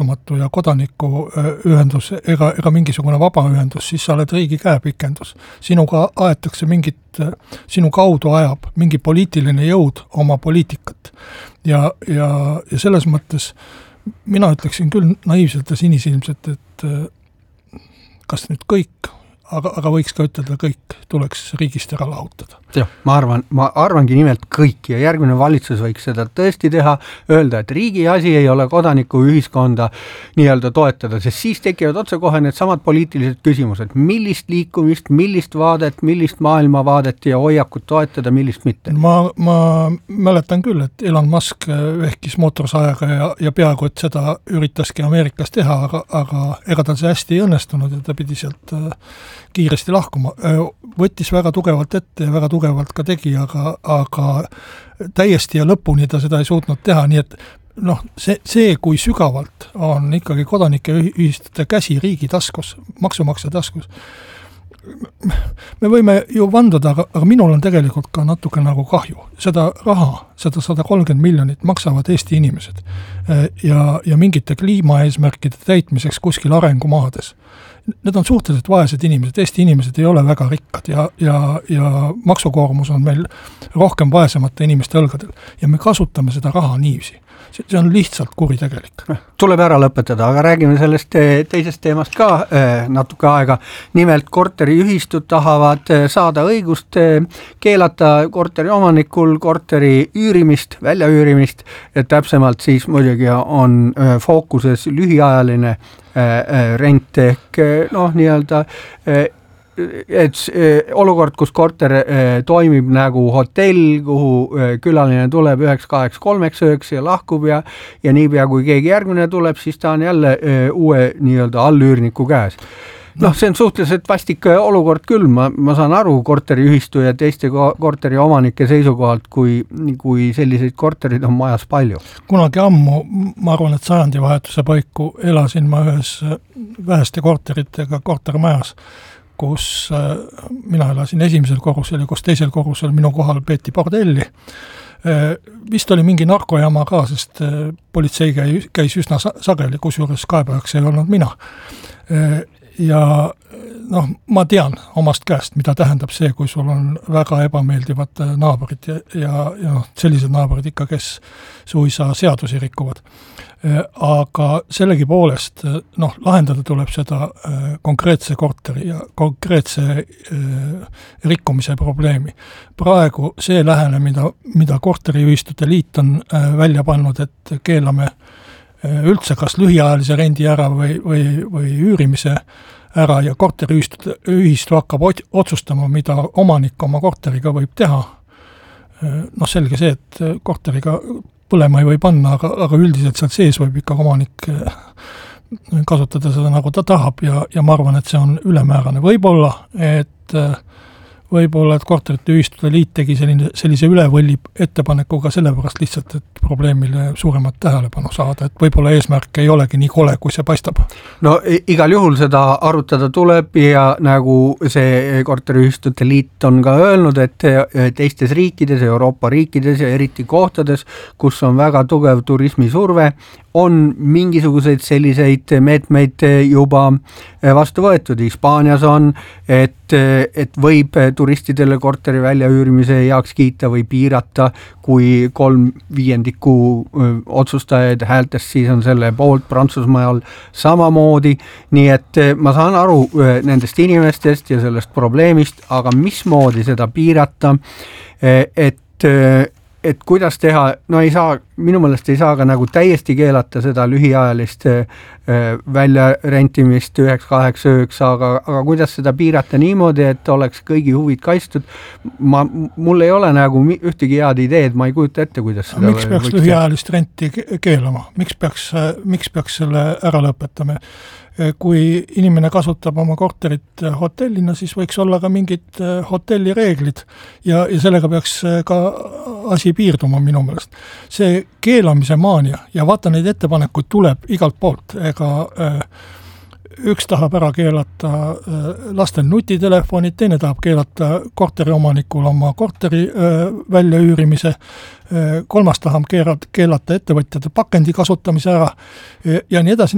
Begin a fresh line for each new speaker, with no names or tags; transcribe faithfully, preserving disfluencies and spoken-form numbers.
sõltumatu ja kodanikuühendus ega, ega mingisugune vabaühendus, siis sa oled riigi käepikendus. Sinuga aetakse mingit, sinu kaudu ajab mingi poliitiline jõud oma poliitikat. Ja, ja, ja selles mõttes mina ütleksin küll naiivselt ja sinisilmselt, et kas nüüd kõik, aga, aga võiks ka ütelda kõik, tuleks riigist ära lahutada.
Jah, ma arvan, ma arvangi nimelt kõik ja järgmine valitsus võiks seda tõesti teha, öelda, et riigi asi ei ole kodaniku ühiskonda nii-öelda toetada, sest siis tekivad otsekohe need samad poliitilised küsimused, millist liikumist, millist vaadet, millist maailmavaadet ja hoiakut toetada, millist mitte.
Ma, ma mäletan küll, et Elon Musk vehkis mootorsajaga ja, ja peaaegu, et seda üritaski Ameerikas teha, aga, aga ega tal see hästi ei õnnestunud ja ta pidi sealt kiiresti lahkuma. Võttis väga tugevalt ette ja väga tugevalt ka tegi, aga, aga täiesti ja lõpuni ta seda ei suutnud teha, nii et noh, see, see, kui sügavalt on ikkagi kodanike ühistute käsi riigi taskus, maksumaksja taskus, me võime ju vanduda, aga, aga minul on tegelikult ka natuke nagu kahju. Seda raha, seda sada kolmkümmend miljonit maksavad Eesti inimesed ja, ja mingite kliimaeesmärkide täitmiseks kuskil arengumaades. Need on suhteliselt vaesed inimesed, Eesti inimesed ei ole väga rikkad ja, ja, ja maksukoormus on meil rohkem vaesemate inimeste õlgadel ja me kasutame seda raha niivisi. See on lihtsalt kuritegelik.
Tuleb ära lõpetada, aga räägime sellest teisest teemast ka natuke aega. Nimelt korteriühistud tahavad saada õigust keelata korteri omanikul korteri üürimist, välja üürimist, et täpsemalt siis muidugi on fookuses lühiajaline rent ehk noh, nii-öelda et olukord, kus korter toimib nagu hotell, kuhu külaline tuleb üheks, kaheks, kolmeks ööks ja lahkub ja, ja niipea kui keegi järgmine tuleb, siis ta on jälle uue nii-öelda allüürniku käes. Noh, see on suhteliselt vastik olukord küll, ma, ma saan aru korteriühistu ja teiste korteri omanike seisukohalt, kui, kui selliseid korterid on majas palju.
Kunagi ammu, ma arvan, et sajandi vahetuse paiku elasin ma ühes väheste korteritega kortermajas, kus mina elasin esimesel korrusel ja kus teisel korrusel minu kohal peeti bordelli. Vist oli mingi narkojama ka, sest politsei käis üsna sageli, kusjuures kaebajaks ei olnud mina. Ja noh, ma tean omast käest, mida tähendab see, kui sul on väga ebameeldivad naabrid ja, ja, ja noh, sellised naabrid ikka, kes suisa seadusi rikuvad. Aga sellegi poolest noh, lahendada tuleb seda konkreetse korteri ja konkreetse rikkumise probleemi. Praegu see lähene, mida, mida korteriühistute liit on välja pannud, et keelame üldse kas lühiajalise rendi ära või, või, või üürimise ära ja korteriühistu ühistu hakkab otsustama, mida omanik oma korteriga võib teha. Noh, selge see, et korteriga põlema ei või panna, aga, aga üldiselt seal sees võib ikka omanik kasutada seda nagu ta tahab ja, ja ma arvan, et see on ülemäärane. Võib-olla, et võib-olla, et korterite ühistute liit tegi selline, sellise ülevõlli ettepanekuga sellepärast lihtsalt, et probleemile suuremat tähelepanu saada, et võib-olla eesmärk ei olegi nii kole, kui see paistab.
No igal juhul seda arutada tuleb ja nagu see korteriühistute liit on ka öelnud, et teistes riikides, Euroopa riikides ja eriti kohtades, kus on väga tugev turismisurve, on mingisuguseid selliseid meetmeid juba vastu võetud. Hispaanias on, et, et võib turistidele korteri väljaüürimise heaks kiita või piirata, kui kolm viiendiku otsustajaid häältest, siis on selle poolt Prantsusmaal samamoodi. Nii et ma saan aru nendest inimestest ja sellest probleemist, aga mismoodi seda piirata, et et kuidas teha, no ei saa, minu meelest ei saa ka nagu täiesti keelata seda lühiajalist välja rentimist üheks kaheks ööks, aga, aga kuidas seda piirata niimoodi, et oleks kõigi huvid kaitstud. Ma, mul ei ole nagu ühtegi head ideed, ma ei kujuta ette, kuidas seda
miks peaks lühiajalist renti keelama? Miks peaks, miks peaks selle ära lõpetama? Kui inimene kasutab oma korterit hotellina, siis võiks olla ka mingid hotellireeglid ja, ja sellega peaks ka asi piirduma minu meelest. See keelamise maania ja vaata neid ettepanekuid tuleb igalt poolt, ega üks tahab ära keelata lastel nutitelefonid, teine tahab keelata korteri omanikul oma korteri välja üürimise, kolmas tahab keelata ettevõtjate pakendi kasutamise ära ja nii edasi.